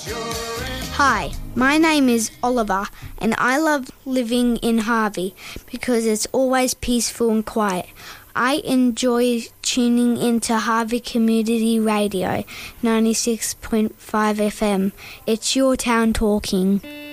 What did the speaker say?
Hi, my name is Oliver and I love living in Harvey because it's always peaceful and quiet. I enjoy tuning into Harvey Community Radio 96.5 FM. It's your town talking.